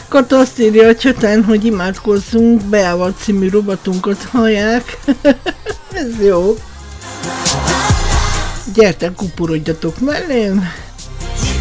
Kata azt írja a cseten, hogy imádkozzunk, Beával című robotunkat hallják. Ez jó. Gyertek, kuporodjatok mellém.